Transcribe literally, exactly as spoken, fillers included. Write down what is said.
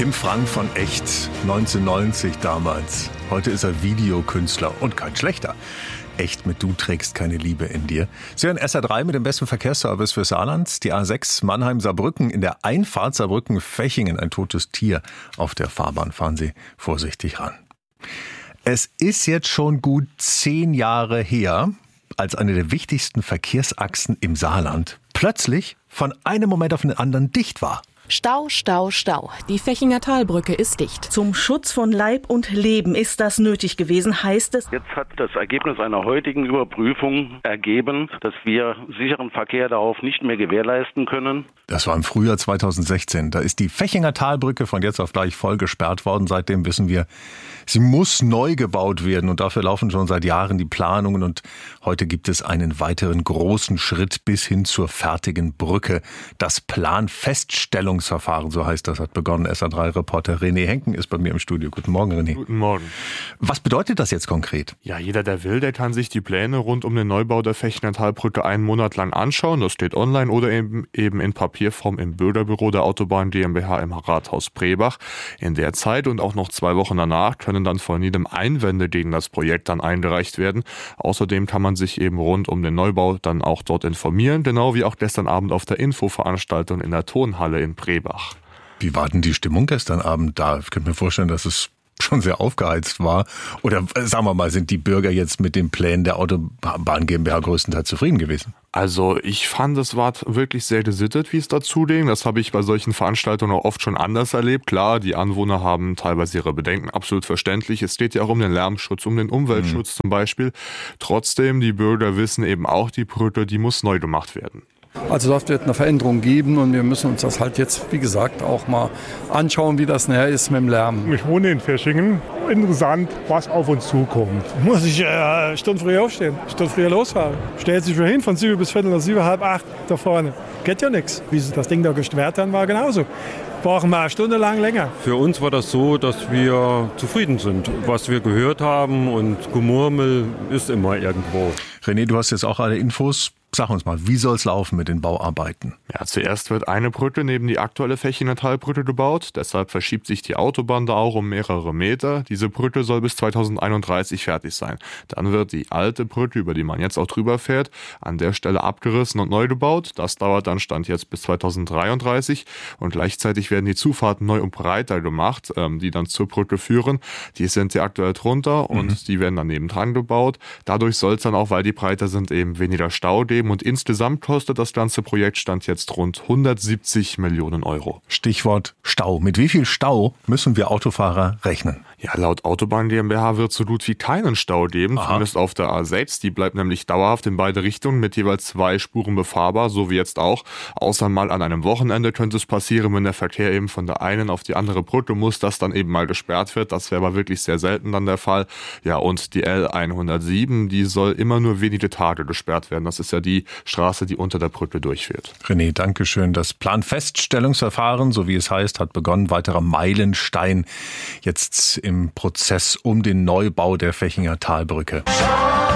Kim Frank von Echt, neunzehnhundertneunzig damals. Heute ist er Videokünstler und kein schlechter. Echt mit Du trägst keine Liebe in dir. Sie hören S R drei mit dem besten Verkehrsservice für Saarland. Die A sechs Mannheim-Saarbrücken, in der Einfahrt Saarbrücken-Fechingen ein totes Tier auf der Fahrbahn. Fahren Sie vorsichtig ran. Es ist jetzt schon gut zehn Jahre her, als eine der wichtigsten Verkehrsachsen im Saarland plötzlich von einem Moment auf den anderen dicht war. Stau, Stau, Stau. Die Fechinger Talbrücke ist dicht. Zum Schutz von Leib und Leben ist das nötig gewesen, heißt es. Jetzt hat das Ergebnis einer heutigen Überprüfung ergeben, dass wir sicheren Verkehr darauf nicht mehr gewährleisten können. Das war im Frühjahr zweitausendsechzehn. Da ist die Fechinger Talbrücke von jetzt auf gleich voll gesperrt worden. Seitdem wissen wir, sie muss neu gebaut werden und dafür laufen schon seit Jahren die Planungen. Und heute gibt es einen weiteren großen Schritt bis hin zur fertigen Brücke. Das Planfeststellungsverfahren, so heißt das, hat begonnen. S R drei Reporter René Henken ist bei mir im Studio. Guten Morgen, René. Guten Morgen. Was bedeutet das jetzt konkret? Ja, jeder, der will, der kann sich die Pläne rund um den Neubau der Fechinger Talbrücke einen Monat lang anschauen. Das steht online oder eben, eben in Papierform im Bürgerbüro der Autobahn GmbH im Rathaus Brebach. In der Zeit und auch noch zwei Wochen danach können dann von jedem Einwände gegen das Projekt dann eingereicht werden. Außerdem kann man sich eben rund um den Neubau dann auch dort informieren, genau wie auch gestern Abend auf der Infoveranstaltung in der Tonhalle in Brebach. Wie war denn die Stimmung gestern Abend da? Ich könnte mir vorstellen, dass es schon sehr aufgeheizt war. Oder sagen wir mal, sind die Bürger jetzt mit den Plänen der Autobahn GmbH größtenteils zufrieden gewesen? Also ich fand, es war wirklich sehr gesittet, wie es dazu ging. Das habe ich bei solchen Veranstaltungen auch oft schon anders erlebt. Klar, die Anwohner haben teilweise ihre Bedenken, absolut verständlich. Es geht ja auch um den Lärmschutz, um den Umweltschutz mhm. zum Beispiel. Trotzdem, die Bürger wissen eben auch, die Brücke, die muss neu gemacht werden. Also dort wird eine Veränderung geben und wir müssen uns das halt jetzt, wie gesagt, auch mal anschauen, wie das näher ist mit dem Lärm. Ich wohne in Fechingen. Interessant, was auf uns zukommt. Muss ich äh, eine Stunde früher aufstehen, eine Stunde früher losfahren. Stellt sich wieder hin von sieben bis viertel nach sieben, halb acht da vorne. Geht ja nichts. Wie sie das Ding da gesperrt haben, war genauso. Brauchen wir eine Stunde lang länger. Für uns war das so, dass wir zufrieden sind. Was wir gehört haben und Gemurmel ist immer irgendwo. René, du hast jetzt auch alle Infos. Sag uns mal, wie soll es laufen mit den Bauarbeiten? Ja, zuerst wird eine Brücke neben die aktuelle Fechinger Talbrücke gebaut. Deshalb verschiebt sich die Autobahn da auch um mehrere Meter. Diese Brücke soll bis zweitausendeinunddreißig fertig sein. Dann wird die alte Brücke, über die man jetzt auch drüber fährt, an der Stelle abgerissen und neu gebaut. Das dauert dann Stand jetzt bis zweitausenddreiunddreißig. Und gleichzeitig werden die Zufahrten neu und breiter gemacht, ähm, die dann zur Brücke führen. Die sind ja aktuell drunter und mhm. die werden dann nebendran gebaut. Dadurch soll es dann auch, weil die breiter sind, eben weniger Stau geben. Und insgesamt kostet das ganze Projekt Stand jetzt rund hundertsiebzig Millionen Euro. Stichwort Stau. Mit wie viel Stau müssen wir Autofahrer rechnen? Ja, laut Autobahn GmbH wird so gut wie keinen Stau geben, Aha. zumindest auf der A sechs. Die bleibt nämlich dauerhaft in beide Richtungen mit jeweils zwei Spuren befahrbar, so wie jetzt auch. Außer mal an einem Wochenende könnte es passieren, wenn der Verkehr eben von der einen auf die andere Brücke muss, dass dann eben mal gesperrt wird. Das wäre aber wirklich sehr selten dann der Fall. Ja, und die L hundertsieben, die soll immer nur wenige Tage gesperrt werden. Das ist ja die Straße, die unter der Brücke durchführt. René, danke schön. Das Planfeststellungsverfahren, so wie es heißt, hat begonnen. Weiterer Meilenstein jetzt im Prozess um den Neubau der Fechinger Talbrücke.